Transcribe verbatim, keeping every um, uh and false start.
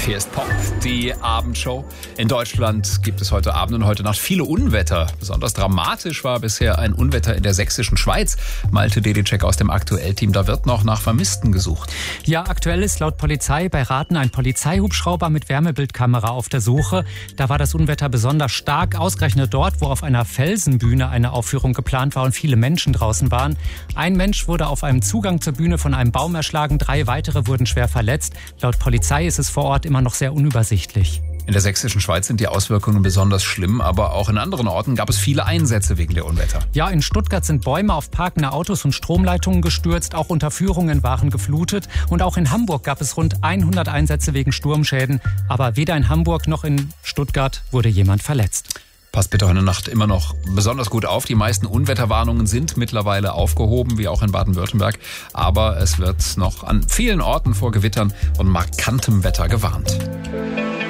Hier ist Pop, die Abendshow. In Deutschland gibt es heute Abend und heute Nacht viele Unwetter. Besonders dramatisch war bisher ein Unwetter in der sächsischen Schweiz. Malte Dedicek aus dem Aktuell-Team, da wird noch nach Vermissten gesucht. Ja, aktuell ist laut Polizei bei Raten ein Polizeihubschrauber mit Wärmebildkamera auf der Suche. Da war das Unwetter besonders stark, ausgerechnet dort, wo auf einer Felsenbühne eine Aufführung geplant war und viele Menschen draußen waren. Ein Mensch wurde auf einem Zugang zur Bühne von einem Baum erschlagen, drei weitere wurden schwer verletzt. Laut Polizei ist es vor Ort immer noch sehr unübersichtlich. In der sächsischen Schweiz sind die Auswirkungen besonders schlimm, aber auch in anderen Orten gab es viele Einsätze wegen der Unwetter. Ja, in Stuttgart sind Bäume auf parkende Autos und Stromleitungen gestürzt, auch Unterführungen waren geflutet und auch in Hamburg gab es rund hundert Einsätze wegen Sturmschäden, aber weder in Hamburg noch in Stuttgart wurde jemand verletzt. Passt bitte heute Nacht immer noch besonders gut auf. Die meisten Unwetterwarnungen sind mittlerweile aufgehoben, wie auch in Baden-Württemberg. Aber es wird noch an vielen Orten vor Gewittern und markantem Wetter gewarnt.